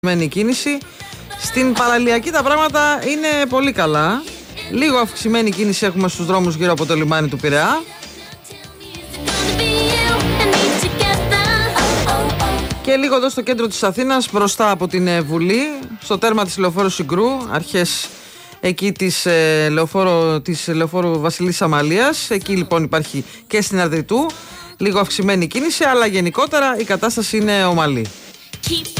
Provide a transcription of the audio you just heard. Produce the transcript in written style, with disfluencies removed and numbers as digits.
Κίνηση. Στην παραλιακή τα πράγματα είναι πολύ καλά. Λίγο αυξημένη κίνηση έχουμε στους δρόμους γύρω από το λιμάνι του Πειραιά. Και λίγο εδώ στο κέντρο της Αθήνας, μπροστά από την Βουλή, στο τέρμα της λεωφόρου Συγκρού, αρχές εκεί της λεωφόρου Βασιλής Αμαλίας. Εκεί λοιπόν υπάρχει και στην Αρδιτού λίγο αυξημένη κίνηση, αλλά γενικότερα η κατάσταση είναι ομαλή.